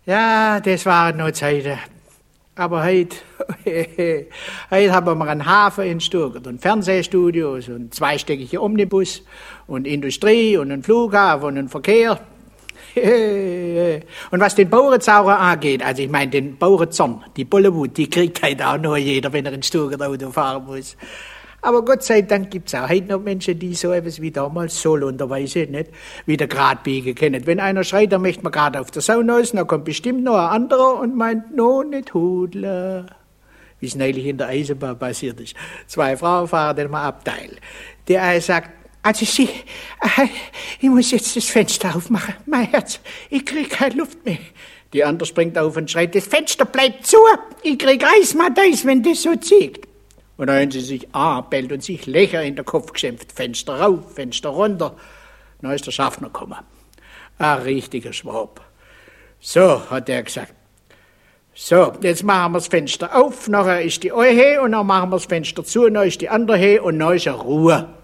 Ja, das waren noch Zeiten. Aber heute haben wir einen Hafen in Stuttgart und Fernsehstudios und zweistöckige Omnibus und Industrie und einen Flughafen und einen Verkehr. Und was den Bauernzauber angeht, also ich meine den Bauernzorn, die Bollywood, die kriegt halt auch nur jeder, wenn er in Stuttgart Auto fahren muss. Aber Gott sei Dank gibt's auch heute noch Menschen, die so etwas wie damals solonderweise nicht wieder grad biegen können. Wenn einer schreit, dann möchte man gerade auf der Sau hinaus, dann kommt bestimmt noch ein anderer und meint, no, nicht hudler. Wie es neulich in der Eisenbahn passiert ist. 2 Frauen fahren in einem Abteil. Der eine sagt, also ich muss jetzt das Fenster aufmachen. Mein Herz, ich krieg keine Luft mehr. Die andere springt auf und schreit, das Fenster bleibt zu. Ich krieg Eismadeis, wenn das so zieht. Und dann haben sie sich anbellt und sich Löcher in den Kopf geschimpft. Fenster rauf, Fenster runter. Dann ist der Schaffner gekommen. Ein richtiger Schwab. So, hat er gesagt. So, jetzt machen wir das Fenster auf, nachher ist die eine und dann machen wir das Fenster zu, dann ist die andere und dann ist Ruhe.